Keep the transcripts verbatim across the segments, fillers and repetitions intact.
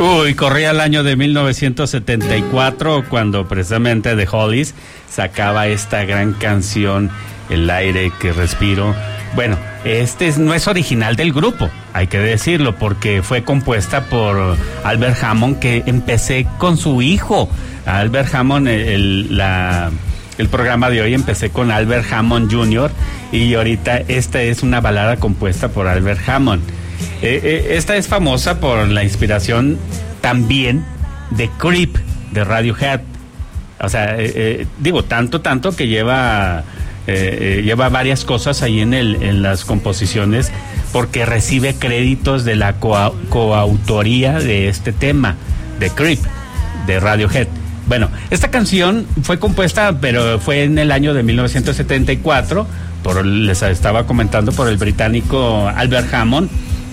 Uy, corría el año de mil novecientos setenta y cuatro cuando precisamente The Hollies sacaba esta gran canción, El aire que respiro. Bueno, este es, no es original del grupo, hay que decirlo, porque fue compuesta por Albert Hammond, que empecé con su hijo. Albert Hammond, el, la, el programa de hoy empecé con Albert Hammond junior y ahorita esta es una balada compuesta por Albert Hammond. Eh, eh, esta es famosa por la inspiración también de Creep, de Radiohead. O sea, eh, eh, digo, tanto, tanto que lleva, eh, eh, lleva varias cosas ahí en, el, en las composiciones, porque recibe créditos de la co- coautoría de este tema, de Creep, de Radiohead. Bueno, esta canción fue compuesta, pero fue en el año de mil novecientos setenta y cuatro, por, les estaba comentando, por el británico Albert Hammond.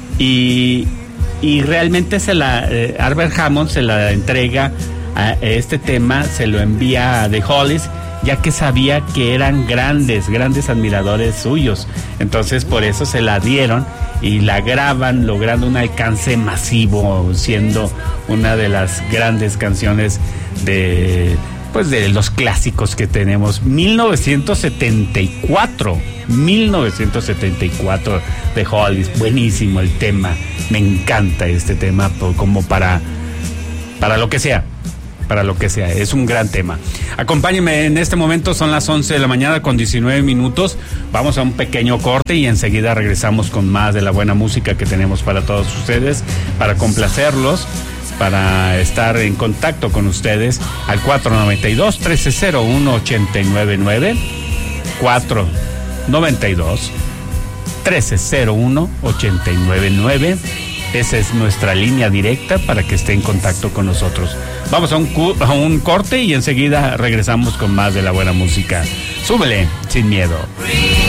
Y, y realmente se la eh, Albert Hammond se la entrega a este tema, se lo envía a The Hollies, ya que sabía que eran grandes, grandes admiradores suyos. Entonces por eso se la dieron y la graban, logrando un alcance masivo, siendo una de las grandes canciones de, pues, de los clásicos que tenemos. mil novecientos setenta y cuatro mil novecientos setenta y cuatro de Hollies, buenísimo el tema, me encanta este tema como para para lo que sea, para lo que sea, es un gran tema. Acompáñenme en este momento, son las once de la mañana con diecinueve minutos, vamos a un pequeño corte y enseguida regresamos con más de la buena música que tenemos para todos ustedes, para complacerlos, para estar en contacto con ustedes al cuatro noventa y dos, trece cero uno, ochenta y nueve nueve, cuatro noventa y dos, trece cero uno, ochenta y nueve nueve. Esa es nuestra línea directa para que esté en contacto con nosotros. Vamos a un, cu- a un corte y enseguida regresamos con más de la buena música. Súbele sin miedo.